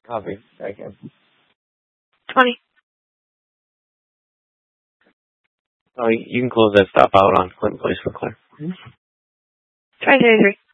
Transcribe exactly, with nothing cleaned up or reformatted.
Copy. Second. twenty. Oh, you can close that stop out on Clinton Place for Claire. twenty thirty-three.